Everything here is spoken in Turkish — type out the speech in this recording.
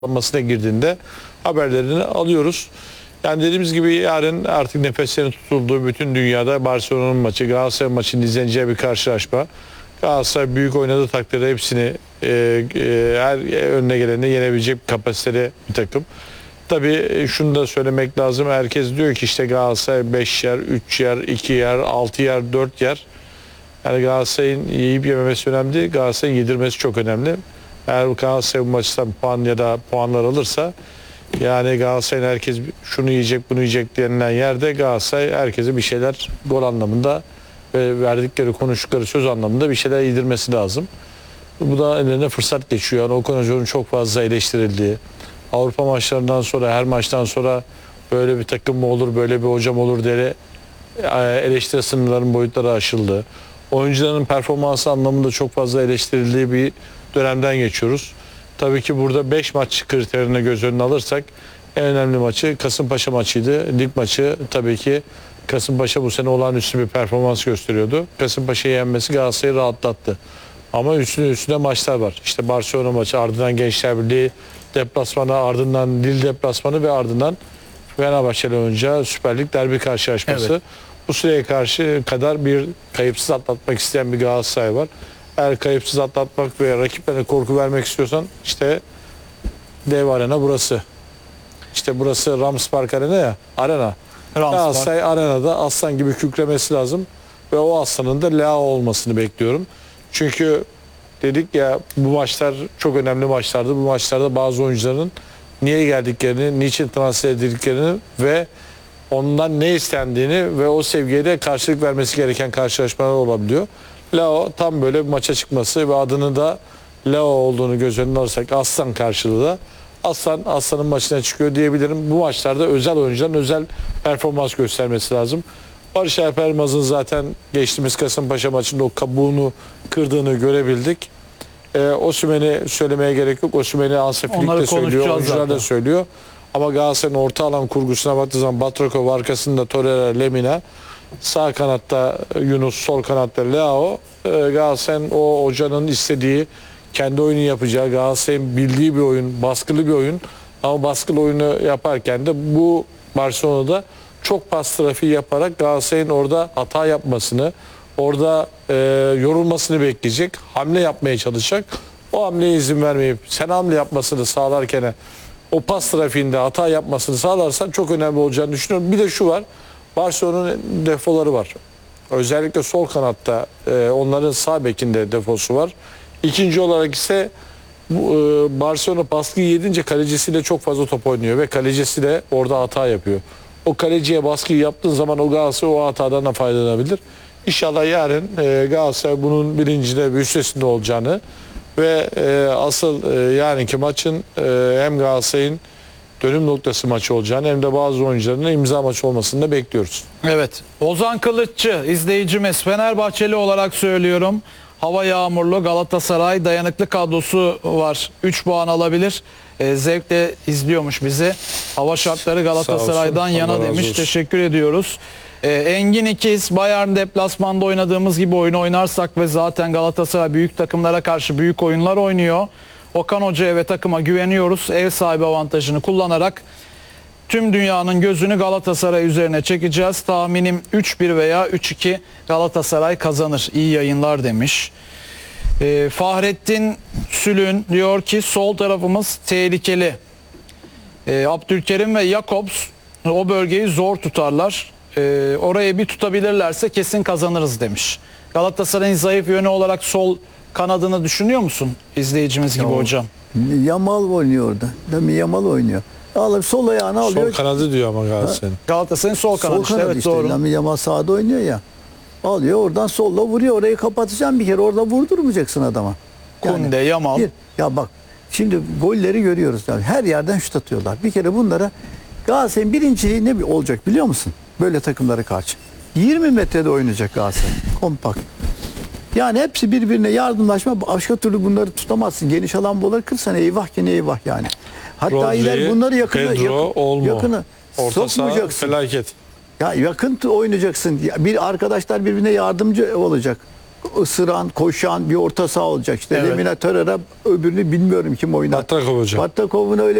toparlanmasına girdiğinde haberlerini alıyoruz. Yani dediğimiz gibi yarın artık nefeslerin tutulduğu bütün dünyada Barcelona'nın maçı, Galatasaray maçının izleneceği bir karşılaşma. Galatasaray büyük oynadığı takdirde hepsini her önüne geleni yenebilecek bir kapasitede bir takım. Tabii şunu da söylemek lazım. Herkes diyor ki işte Galatasaray 5 yer, 3 yer, 2 yer, 6 yer, 4 yer. Yani Galatasaray'ın yiyip yememesi önemli değil. Galatasaray'ın yedirmesi çok önemli. Eğer Galatasaray bu maçtan puan ya da puanlar alırsa yani Galatasaray'ın herkes şunu yiyecek bunu yiyecek denilen yerde Galatasaray herkese bir şeyler gol anlamında ve verdikleri konuştukları söz anlamında bir şeyler yedirmesi lazım. Bu da eline fırsat geçiyor. Yani Okan Hoca'nın çok fazla eleştirildiği, Avrupa maçlarından sonra her maçtan sonra böyle bir takım mı olur, böyle bir hocam olur diye eleştiri sınırların boyutları aşıldı. Oyuncuların performansı anlamında çok fazla eleştirildiği bir dönemden geçiyoruz. Tabii ki burada 5 maç kriterini göz önüne alırsak en önemli maçı Kasımpaşa maçıydı. Lig maçı tabii ki Kasımpaşa bu sene olağanüstü bir performans gösteriyordu. Kasımpaşa'yı yenmesi Galatasaray'ı rahatlattı. Ama üstüne maçlar var. İşte Barcelona maçı, ardından Gençler Birliği deplasmanı, ardından Lille deplasmanı ve ardından Fenerbahçe'yle oynayacağı Süper Lig derbi karşılaşması. Evet. Bu süreye karşı kadar bir kayıpsız atlatmak isteyen bir Galatasaray var. Eğer kayıpsız atlatmak ve rakiplerine korku vermek istiyorsan işte dev arena burası. İşte burası Rams Park Arena ya. Arena. Galatasaray arenada aslan gibi kükremesi lazım. Ve o aslanın da Leao olmasını bekliyorum. Çünkü dedik ya bu maçlar çok önemli maçlardı. Bu maçlarda bazı oyuncuların niye geldiklerini, niçin transfer edildiklerini ve ondan ne istendiğini ve o sevgiye de karşılık vermesi gereken karşılaşmalar olabiliyor. Leao tam böyle bir maça çıkması ve adını da Leao olduğunu göz önüne alırsak aslan karşılığı da aslanın maçına çıkıyor diyebilirim. Bu maçlarda özel oyuncuların özel performans göstermesi lazım. Barış Alper Yılmaz'ın zaten geçtiğimiz Kasımpaşa maçında o kabuğunu kırdığını görebildik. Osimhen'i söylemeye gerek yok. Osimhen'i Ansefilik de söylüyor, oyuncular da söylüyor. Ama Galatasaray'ın orta alan kurgusuna baktığı zaman Batrakov arkasında Torreira, Lemina, sağ kanatta Yunus, sol kanatta Leao. Galatasaray'ın o hocanın istediği, kendi oyunu yapacağı, Galatasaray'ın bildiği bir oyun, baskılı bir oyun. Ama baskılı oyunu yaparken de bu Barcelona'da çok pas trafiği yaparak Galatasaray'ın orada hata yapmasını, orada yorulmasını bekleyecek, hamle yapmaya çalışacak. O hamleye izin vermeyip sen hamle yapmasını sağlarken o pas trafiğinde hata yapmasını sağlarsan çok önemli olacağını düşünüyorum. Bir de şu var, Barcelona'nın defoları var. Özellikle sol kanatta onların sağ bekinde defosu var. İkinci olarak ise Barcelona baskıyı yedince kalecisiyle çok fazla top oynuyor ve kalecisi de orada hata yapıyor. O kaleciye baskıyı yaptığın zaman o Galatasaray o hatadan da faydalanabilir. İnşallah yarın Galatasaray bunun bilincinde ve üstesinde olacağını ve asıl yarınki maçın hem Galatasaray'ın dönüm noktası maçı olacağını hem de bazı oyuncuların imza maçı olmasını da bekliyoruz. Evet. Ozan Kılıççı izleyicimiz, Fenerbahçeli olarak söylüyorum. Hava yağmurlu, Galatasaray dayanıklı kadrosu var. 3 puan alabilir. Zevkle izliyormuş bizi. Hava şartları Galatasaray'dan yana demiş. Teşekkür ediyoruz. Engin İkiz, Bayern deplasmanda oynadığımız gibi oyun oynarsak ve zaten Galatasaray büyük takımlara karşı büyük oyunlar oynuyor. Okan Hoca'ya ve takıma güveniyoruz. Ev sahibi avantajını kullanarak tüm dünyanın gözünü Galatasaray üzerine çekeceğiz. Tahminim 3-1 veya 3-2 Galatasaray kazanır. İyi yayınlar demiş. Fahrettin Sülün diyor ki sol tarafımız tehlikeli. Abdülkerim ve Jakobs o bölgeyi zor tutarlar. Orayı bir tutabilirlerse kesin kazanırız demiş. Galatasaray'ın zayıf yönü olarak sol kanadını düşünüyor musun? İzleyicimiz gibi hocam. Yamal oynuyor orada. Değil mi? Yamal oynuyor. Alıp sol ayağını alıyor. Sol kanadı diyor ama Galatasaray'ın. Galatasaray'ın sol kanadı işte, evet işte. doğru. Yamal sağda oynuyor ya. Alıyor oradan solla vuruyor. Orayı kapatacağım bir kere. Orada vurdurmayacaksın adama. Kunde, Yamal. Ya bak şimdi golleri görüyoruz. Yani her yerden şut atıyorlar. Bir kere bunlara Galatasaray'ın birinciliği ne olacak biliyor musun? Böyle takımlara karşı. 20 metrede oynayacak Galatasaray. Kompakt. Yani hepsi birbirine yardımlaşma. Başka türlü bunları tutamazsın. Geniş alan boları kırsan eyvah gene eyvah yani. Hatta iler bunları yakını sokmayacaksın. Felaket. Ya yakın oynayacaksın. Bir arkadaşlar birbirine yardımcı olacak. ısıran, koşan bir orta saha olacak. İşte Evet. Lemina Torreira, öbürünü bilmiyorum kim oynar. Batrakov hocam. Batrakov'un öyle